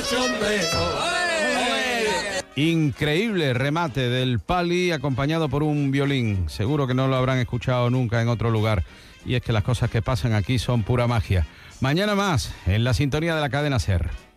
cachondeo. Increíble remate del Pali acompañado por un violín. Seguro que no lo habrán escuchado nunca en otro lugar. Y es que las cosas que pasan aquí son pura magia. Mañana más, en la sintonía de la cadena SER.